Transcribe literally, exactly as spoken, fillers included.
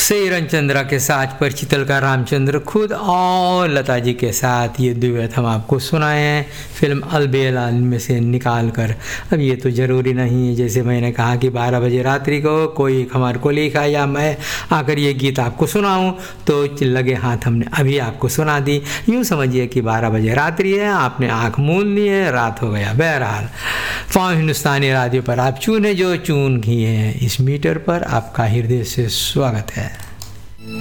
सेरन चंद्रा के साथ पर चितलका रामचंद्र खुद और लता जी के साथ ये दुएट हम आपको सुनाए हैं फिल्म अलबेला में से निकाल कर। अब ये तो ज़रूरी नहीं है, जैसे मैंने कहा कि बारह बजे रात्रि को कोई हमारे को लिखा या मैं आकर ये गीत आपको सुनाऊं तो लगे हाथ हमने अभी आपको सुना दी। यूँ समझिए कि बारह बजे रात्रि है, आपने आँख मूंद ली है, रात हो गया। बहरहाल पाँव हिंदुस्तानी रेडियो पर आप चूने जो चून किए हैं इस मीटर पर आपका हृदय से स्वागत है।